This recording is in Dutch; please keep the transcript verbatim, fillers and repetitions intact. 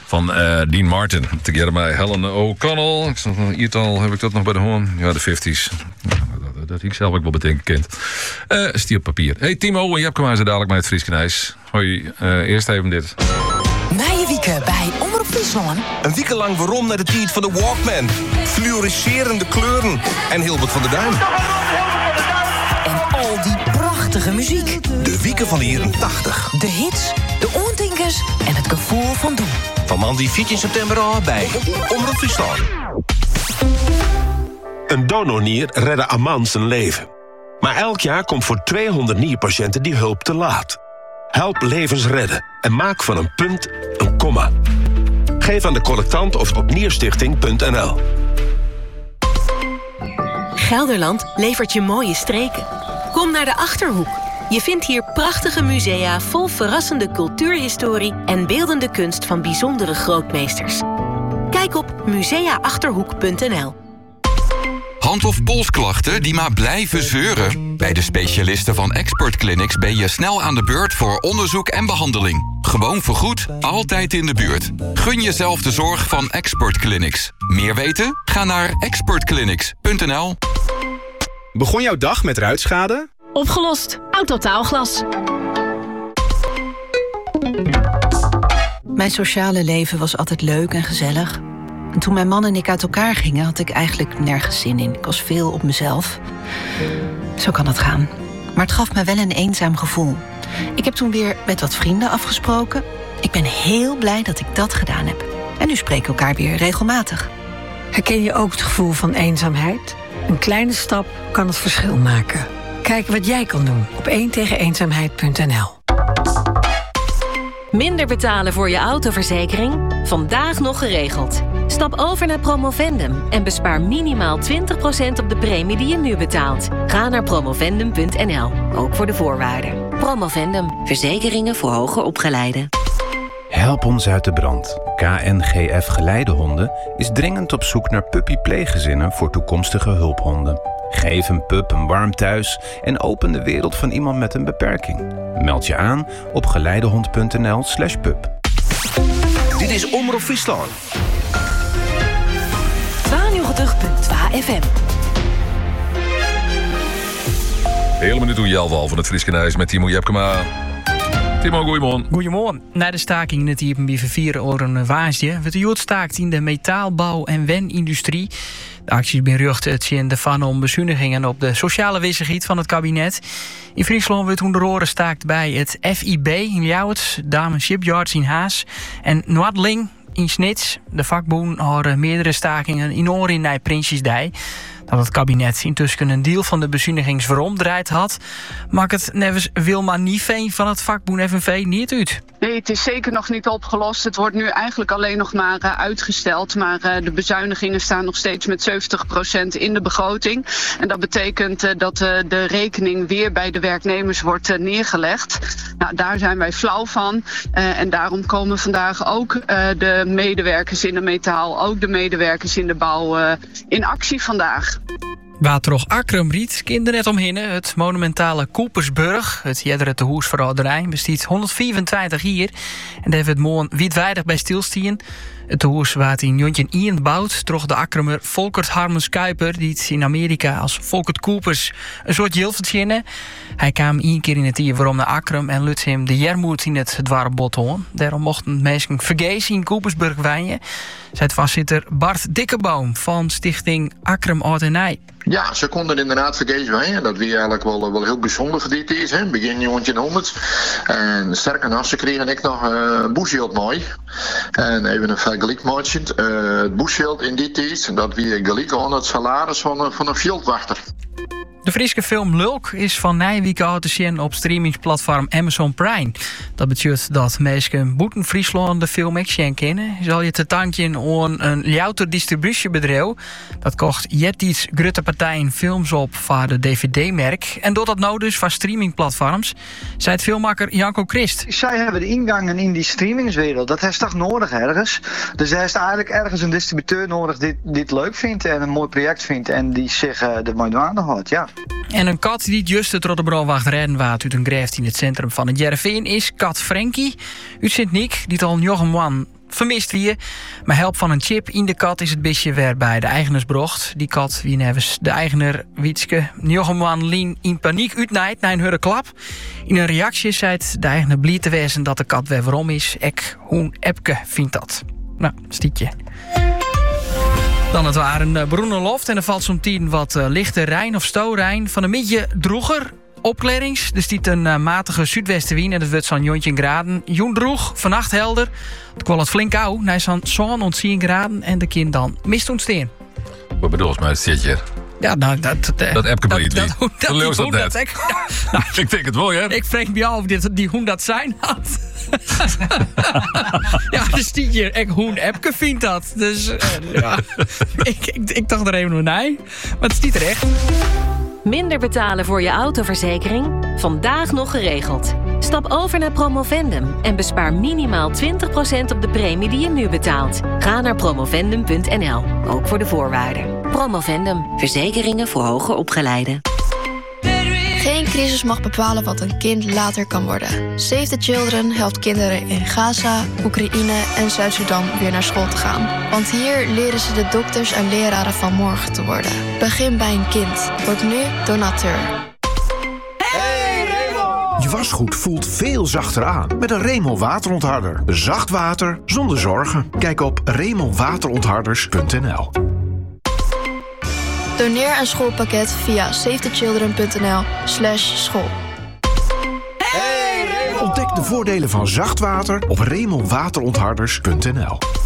van uh, Dean Martin. Together met Helen O'Connell. Ik zag nog Iertal, heb ik dat nog bij de hoorn? Ja, de vijftiger. Dat, dat ik zelf ook wel betekend kent. Uh, Stier papier. Hey Timo en Japke maar zo dadelijk bij het Frieskenijs. Hoi, uh, eerst even dit. Nije wieken bij Omroep Friesland. Een week lang waarom naar de tijd van de Walkman. Fluoriserende kleuren en Hilbert van der Duin. En al die prachtige muziek. De wieken van de jaren tachtig. De hits, de oortinkers en het gevoel van doen. Van man die veertien september al bij Omroep Friesland. Een donornier redde Aman zijn leven. Maar elk jaar komt voor tweehonderd nierpatiënten die hulp te laat. Help levens redden en maak van een punt een komma. Geef aan de collectant of op nierstichting punt n l. Gelderland levert je mooie streken. Kom naar de Achterhoek. Je vindt hier prachtige musea vol verrassende cultuurhistorie en beeldende kunst van bijzondere grootmeesters. Kijk op musea achterhoek punt n l. Hand- of polsklachten die maar blijven zeuren? Bij de specialisten van Expert Clinics ben je snel aan de beurt voor onderzoek en behandeling. Gewoon vergoed, altijd in de buurt. Gun jezelf de zorg van Expert Clinics. Meer weten? Ga naar expert clinics punt n l. Begon jouw dag met ruitschade? Opgelost. Autotaalglas. Mijn sociale leven was altijd leuk en gezellig. En toen mijn man en ik uit elkaar gingen, had ik eigenlijk nergens zin in. Ik was veel op mezelf. Zo kan het gaan. Maar het gaf me wel een eenzaam gevoel. Ik heb toen weer met wat vrienden afgesproken. Ik ben heel blij dat ik dat gedaan heb. En nu spreken we elkaar weer regelmatig. Herken je ook het gevoel van eenzaamheid? Een kleine stap kan het verschil maken. Kijk wat jij kan doen op één tegen eenzaamheid punt n l. Minder betalen voor je autoverzekering? Vandaag nog geregeld. Stap over naar Promovendum en bespaar minimaal twintig procent op de premie die je nu betaalt. Ga naar promovendum punt n l, ook voor de voorwaarden. Promovendum, verzekeringen voor hoger opgeleiden. Help ons uit de brand. K N G F Geleidehonden is dringend op zoek naar puppy-pleeggezinnen voor toekomstige hulphonden. Geef een pup een warm thuis en open de wereld van iemand met een beperking. Meld je aan op geleidehond punt n l slash pup. Dit is Omroep Friesland. tweeënnegentig punt twee F M. Hele minuut hoe Jalval van het Frieskenijs met Timo Jepkema. Timo, goeiemorgen. Goeiemorgen. Na de staking in het hier bij vier over een waasje werd de jood staakt in de metaalbouw- en wenindustrie. De acties beruchten het in de van om bezuinigingen op de sociale wisselgiet van het kabinet. In Friesland werd toen de roren staakt bij het F I B in Ljouwert, Damen Shipyards in Haas en Noordling in Snits. De vakboen hadden meerdere stakingen in oor in Nij Prinsjesdij. Dat het kabinet intussen een deel van de bezuinigingsveromdraaid had, maakt het nevens Wilma Nieveen van het vakboen F N V niet uit. Nee, het is zeker nog niet opgelost. Het wordt nu eigenlijk alleen nog maar uh, uitgesteld. Maar uh, de bezuinigingen staan nog steeds met zeventig procent in de begroting. En dat betekent uh, dat uh, de rekening weer bij de werknemers wordt uh, neergelegd. Nou, daar zijn wij flauw van. Uh, en daarom komen vandaag ook uh, de medewerkers in de metaal, ook de medewerkers in de bouw uh, in actie vandaag. Waterog Akkerumriet, kinderen net omheen. Het monumentale Koepersburg, het jeddere te hoesverhouderij, bestiet honderdvierentwintig hier. En daar heeft het mooi wijdwijdig bij stilstien. Het tehoes waar in Jontjen Ian bouwt, droeg de Akkerumer Volkert Harmens Kuiper, die het in Amerika als Volkert Koepers een soort jild verzinnen. Hij kwam één keer in het jaar waarom naar Akkerum en luts hem de jermoed in het dwarrebot hoorn. Daarom mochten mensen vergezen in Koepersburg wijnen. Zij voorzitter Bart Dikkeboom van stichting Akkerum Oud en Nij. Ja, ze konden inderdaad vergezen wijnen. Dat weer eigenlijk wel, wel heel bijzonder voor dit is, hè? Begin negentienhonderd. En sterker nog, ze kregen ik nog een uh, boeschild mooi. En even een vergelijkmaatje. Uh, het boeschild in dit is, dat weer gelijk aan het salaris van, uh, van een veldwachter. De Friese film Lulk is van Nijwieke uit te zien op streamingsplatform Amazon Prime. Dat betekent dat mensen boeten Friesland de film Action kennen. Zal je te tandje aan een louter distributiebedrijf. Dat kocht jetties grote partijen films op voor de D V D-merk. En doordat nou dus van streamingplatforms, zei het filmmaker Janko Christ. Zij hebben de ingangen in die streamingswereld. Dat is toch nodig ergens. Dus er is eigenlijk ergens een distributeur nodig die dit leuk vindt en een mooi project vindt en die zich uh, er mooi aan houdt. Ja. En een kat die juist het Rotterdam-wacht redden waard uit een greft in het centrum van het Jereveen is kat Frankie uit Sint-Niek, die al een jonge man vermist wie. Met help van een chip in de kat is het bisje weer bij de eigenarsbrocht. Die kat, wie nevens de eigenaar Wietske Njoggeman Lien in paniek uitnijdt na een hurre klap. In een reactie zei de eigenaar blij te wezen dat de kat weer waarom is. Ek Hoen Epke vindt dat. Nou, stietje. Dan het waren een Broene Loft en er valt zo'n tien wat uh, lichte Rijn of stoorijn. Van een beetje droeger opklerings. Er stiet een uh, matige zuidwestenwind en het wordt zo'n jontje graden. Joen droeg, vannacht helder. Het kwam het flink kou. Hij zo'n zo'n ontzien graden en de kind dan mist ontsteen. Wat bedoel je met zitje? Ja, nou, dat... Dat, dat Epke dat, dat, dat, dat, dat, dat, dat, dat, dat ik, nou, ik denk het wel, hè? Ik vreeg me af of dit, die hoen dat zijn had. Ja, dus die hier, ik hoen Epke vindt dat. Dus uh, ja, ik, ik, ik dacht er even nog nee. Maar het is niet terecht. Minder betalen voor je autoverzekering? Vandaag nog geregeld. Stap over naar Promovendum en bespaar minimaal twintig procent op de premie die je nu betaalt. Ga naar promovendum punt n l, ook voor de voorwaarden. Promovendum, verzekeringen voor hoger opgeleiden. Geen crisis mag bepalen wat een kind later kan worden. Save the Children helpt kinderen in Gaza, Oekraïne en Zuid-Sudan weer naar school te gaan. Want hier leren ze de dokters en leraren van morgen te worden. Begin bij een kind. Word nu donateur. Je wasgoed voelt veel zachter aan met een Remel waterontharder. Zacht water zonder zorgen. Kijk op remel waterontharders punt n l. Doneer een schoolpakket via save the children punt n l slash school. Ontdek de voordelen van zacht water op remel waterontharders punt n l.